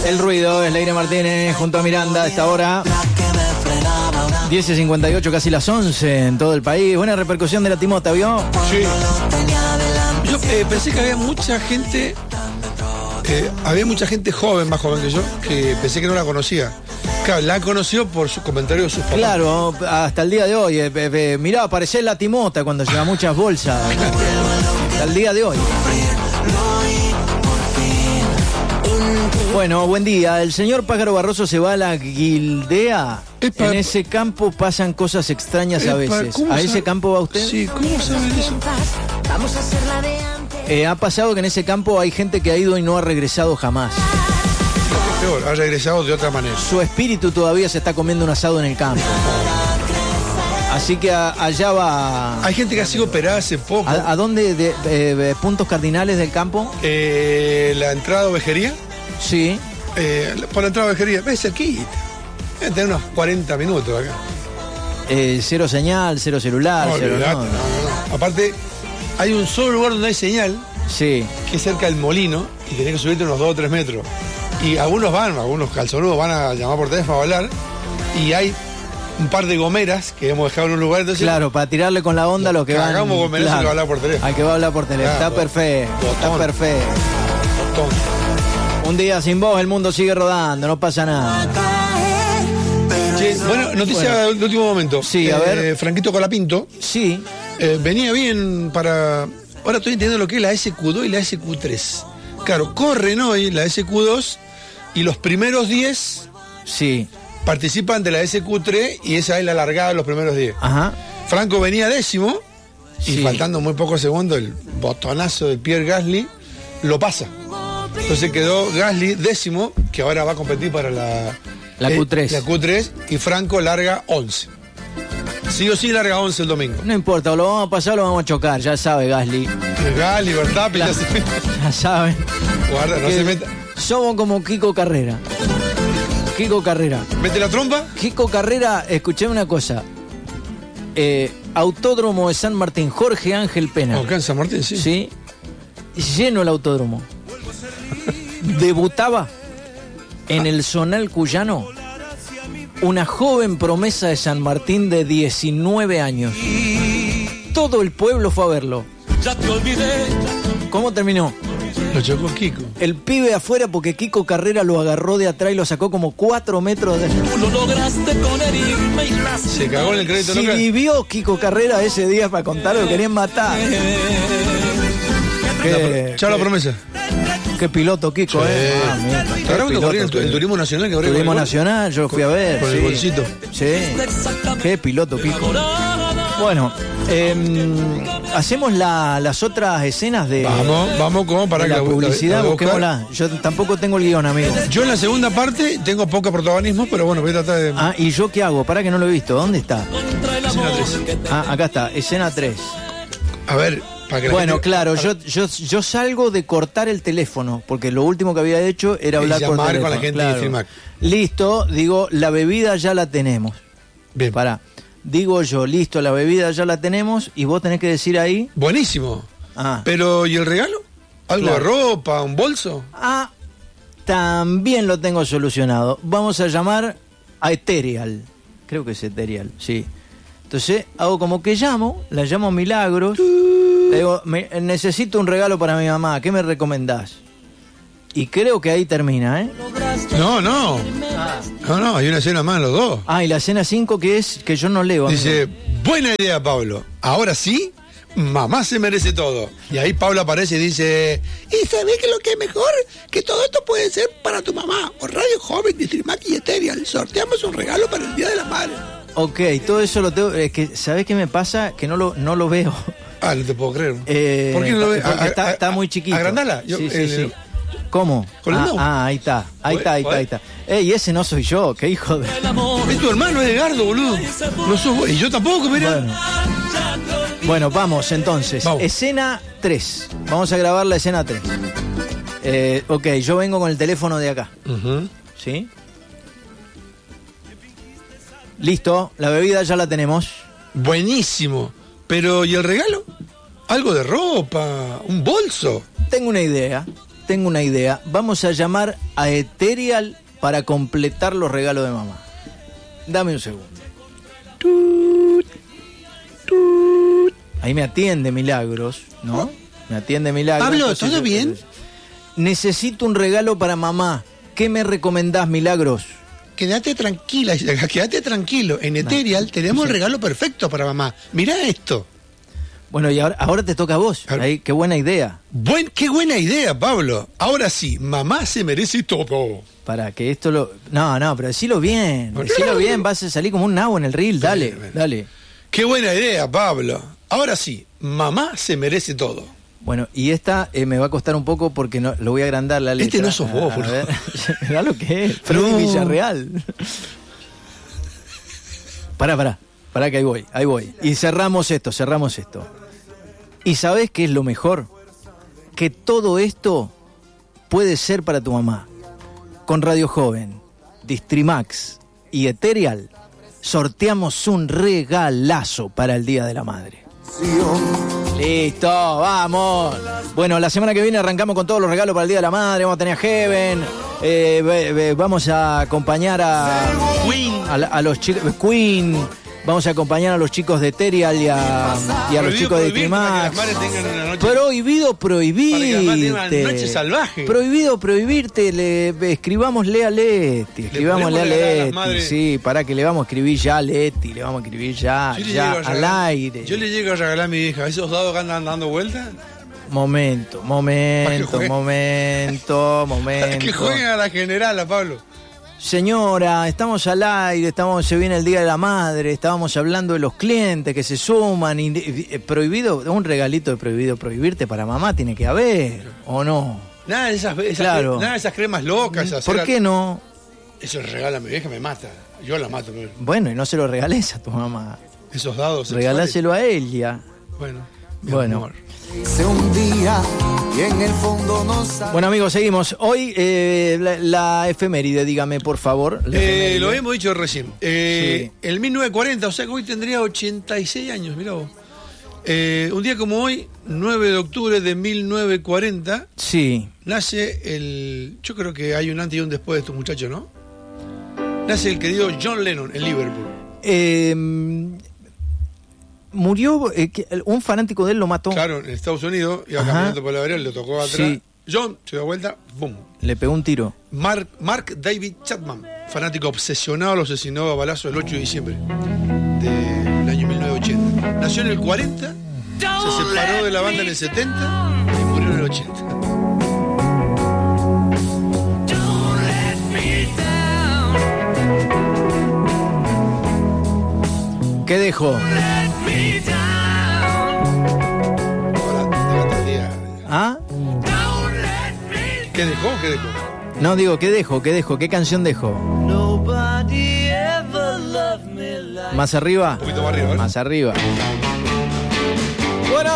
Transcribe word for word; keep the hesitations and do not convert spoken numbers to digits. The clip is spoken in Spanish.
El ruido es Leire Martínez junto a Miranda a esta hora. diez y cincuenta y ocho, casi las once en todo el país. Buena repercusión de la Timota, ¿vio? Sí. Yo eh, pensé que había mucha gente, eh, había mucha gente joven, más joven que yo, que pensé que no la conocía. Claro, la conoció por sus comentarios de sus papás. Claro, hasta el día de hoy. Eh, eh, mirá, aparece la Timota cuando lleva muchas bolsas. Hasta el día de hoy. Bueno, buen día. El señor Pájaro Barroso se va a la Guildea. Epa, en ese campo pasan cosas extrañas epa, a veces. ¿A sabe? Ese campo va usted? Sí, ¿cómo sabe eso? Eh, ha pasado que en ese campo hay gente que ha ido y no ha regresado jamás. Peor, ha regresado de otra manera. Su espíritu todavía se está comiendo un asado en el campo. Así que a, allá va. Hay gente que ha sido operada hace poco. ¿A, a dónde? De, de, de puntos cardinales del campo? Eh, la entrada a Ovejería. Sí. Eh, por la entrada a Ovejería. Es cerquita. Debe tener unos cuarenta minutos acá. Eh, cero señal, cero celular. No, cero, olvidate, no, no, no, no. Aparte, hay un solo lugar donde hay señal. Sí. Que es cerca del molino. Y tenés que subirte unos dos o tres metros. Y algunos van, algunos calzonudos van a llamar por teléfono a hablar. Y hay un par de gomeras que hemos dejado en un lugar. Entonces, claro, para tirarle con la onda a los que van. Hagamos gomeras claro, y que va a hablar por teléfono. Al que va a hablar por teléfono. Claro, está perfecto. Botón. Está perfecto. Botón. Un día sin vos el mundo sigue rodando, no pasa nada. Che, bueno, noticia bueno. de último momento. Sí, a eh, ver. Franquito Colapinto. Sí. Eh, venía bien para. Ahora estoy entendiendo lo que es la S Q dos y la S Q tres. Claro, corren hoy la S Q dos y los primeros diez sí. participan de la S Q tres y esa es la largada de los primeros diez. Ajá. Franco venía décimo y sí. faltando muy pocos segundos el botonazo de Pierre Gasly lo pasa. Entonces quedó Gasly décimo, que ahora va a competir para la, la Q tres. Eh, la Q tres y Franco larga once. Sí o sí larga once el domingo. No importa, lo vamos a pasar o lo vamos a chocar, ya sabe Gasly. Gasly, Verstappen, ya, se... ya saben. Guarda, no se meta. Somos como Kiko Carrera. Kiko Carrera. ¿Mete la trompa? Kiko Carrera, escuché una cosa. Eh, Autódromo de San Martín, Jorge Ángel Pena. Acá en San Martín, sí. Sí. Lleno el autódromo. Debutaba en el Zonal Cuyano una joven promesa de San Martín de diecinueve años. Todo el pueblo fue a verlo. ¿Cómo terminó? Lo chocó Kiko. El pibe afuera porque Kiko Carrera lo agarró de atrás y lo sacó como cuatro metros de... Se cagó en el crédito si local. Si vivió Kiko Carrera ese día para contar lo querían matar. ¿Qué? Chao la promesa. Qué piloto, Kiko, sí. eh. Ah, mira, ¿Te acuerdas cuando corría el, el turismo nacional? Que turismo con nacional, yo fui a ver. Con sí. el bolsito. Sí. Qué piloto, Kiko. Bueno, eh, hacemos la, las otras escenas de. Vamos, vamos como para de que la publicidad, la, la busquémosla. Yo tampoco tengo el guión, amigo. Yo en la segunda parte tengo poco protagonismo, pero bueno, voy a tratar de. Ah, ¿y yo qué hago? Para que no lo he visto. ¿Dónde está? Escena tres. Ah, acá está, escena tres. A ver. Bueno, gente... claro, yo, yo, yo salgo de cortar el teléfono, porque lo último que había hecho era hablar por teléfono. Con la gente claro. y filmar. Listo, digo, la bebida ya la tenemos. Bien. Pará. Digo yo, listo, la bebida ya la tenemos y vos tenés que decir ahí. Buenísimo. Ah. Pero, ¿y el regalo? ¿Algo claro. de ropa, un bolso? Ah, también lo tengo solucionado. Vamos a llamar a Ethereal. Creo que es Ethereal, sí. Entonces hago como que llamo, la llamo Milagros. Le digo, me, necesito un regalo para mi mamá, ¿qué me recomendás? Y creo que ahí termina, ¿eh? No, no. Ah. No, no, hay una escena más, los dos. Ah, y la escena cinco que es que yo no leo. Dice, amigo. Buena idea, Pablo. Ahora sí, mamá se merece todo. Y ahí Pablo aparece y dice, ¿y sabés que lo que es mejor? Que todo esto puede ser para tu mamá. Por Radio Joven, Distrimac y Ethereal. Sorteamos un regalo para el Día de la Madre. Ok, todo eso lo tengo. Es que, ¿sabés qué me pasa? Que no lo, no lo veo. Ah, no te puedo creer. Eh, ¿Por qué no lo ves? Porque está, está muy chiquito. Agrandala. Yo, sí, sí, el, sí. ¿Cómo? ¿Con el ah, mouse? ah, ahí está. Ahí está, ahí está, ahí está. Ey, ese no soy yo, qué hijo de. Es tu hermano, es Edgardo, boludo. No sos vos. Y yo tampoco, mirá. Bueno, bueno vamos entonces. Vamos. Escena tres. Vamos a grabar la escena tres. Eh, ok, yo vengo con el teléfono de acá. Uh-huh. ¿Sí? Listo, la bebida ya la tenemos. Buenísimo. Pero, ¿y el regalo? ¿Algo de ropa? ¿Un bolso? Tengo una idea. tengo una idea. Vamos a llamar a Ethereal para completar los regalos de mamá. Dame un segundo. Tut, tut. Ahí me atiende Milagros, ¿no? Me atiende Milagros. Pablo, Entonces, ¿todo bien? Necesito un regalo para mamá. ¿Qué me recomendás, Milagros? Quédate tranquila, quédate tranquilo. En Ethereal tenemos el regalo perfecto para mamá. Mirá esto. Bueno, y ahora, ahora te toca a vos. Ahí, qué buena idea. Buen, qué buena idea, Pablo. Ahora sí, mamá se merece todo. Para que esto lo... No, no, pero decilo bien. Decilo bien, vas a salir como un nabo en el reel. Dale, bien, bien. dale. Qué buena idea, Pablo. Ahora sí, mamá se merece todo. Bueno, y esta eh, me va a costar un poco porque no, lo voy a agrandar la letra. Este no sos vos, por favor. Mirá lo que es. Freddy no. Villarreal. Pará, pará. Pará que ahí voy, ahí voy. Y cerramos esto, cerramos esto. ¿Y sabés qué es lo mejor? Que todo esto puede ser para tu mamá. Con Radio Joven, Distrimax y Ethereal sorteamos un regalazo para el Día de la Madre. Listo, vamos. Bueno, la semana que viene arrancamos con todos los regalos para el Día de la Madre. Vamos a tener a Heaven. Eh, be, be, vamos a acompañar a Queen. A, a los chicos Queen. Vamos a acompañar a los chicos de Ethereal y a, y a los chicos de Distrimax. Prohibido prohibirte. Noche salvaje. Prohibido prohibirte. Le, escribámosle a Leti. Escribámosle a Leti. Sí, para que le vamos a escribir ya a Leti. Le vamos a escribir ya, ya al aire. Yo le llego a regalar a mi hija esos dados que andan dando vueltas. Momento, momento, momento, momento. Que jueguen a la general, a Pablo. Señora, estamos al aire, estamos, se viene el Día de la Madre, estábamos hablando de los clientes que se suman, y, y, prohibido, un regalito de prohibido prohibirte para mamá tiene que haber, ¿o no? Nada de esas, esas, claro. nada de esas cremas locas. Esas ¿Por qué no? Eso regala a mi vieja, me mata, yo la mato. Pero... Bueno, y no se lo regales a tu mamá. Esos dados sexuales. Regaláselo a ella. Bueno, bueno. Amor. Un día y en el fondo no sabe. Bueno, amigos, seguimos. Hoy eh, la, la efeméride, dígame, por favor. Eh, lo hemos dicho recién. Eh, sí. El mil novecientos cuarenta, o sea que hoy tendría ochenta y seis años, mirá vos. Eh, un día como hoy, nueve de octubre de mil novecientos cuarenta, sí. Nace el... Yo creo que hay un antes y un después de estos muchachos, ¿no? Nace el querido John Lennon en Liverpool. Eh... Murió, eh, un fanático de él lo mató. Claro, en Estados Unidos, iba Ajá. caminando por la vereda, le tocó atrás. Sí. John se dio vuelta, ¡bum! Le pegó un tiro. Mark, Mark David Chapman, fanático obsesionado, lo asesinó a balazo el ocho de diciembre del año mil novecientos ochenta. Nació en el cuarenta, se separó de la banda en el setenta y murió en el ochenta. ¿Qué dejó? ¿Ah? ¿Qué dejó? ¿Qué dejó? No, digo, ¿qué dejó? ¿Qué dejó? ¿Qué canción dejó? ¿Más arriba? Un poquito más arriba, ¿eh? Más arriba.